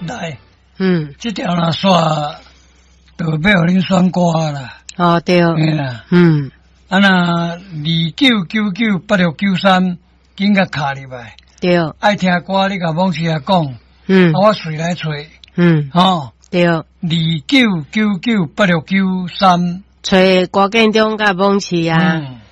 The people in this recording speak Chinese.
来，这条若煞就要互恁选歌啦。 哦，对， 嘿啦，啊那29998693，紧甲卡入来。 对， 爱听歌你甲往时来讲，啊我随来找，吼， 对 29998693， 找郭建中甲蒙奇啊。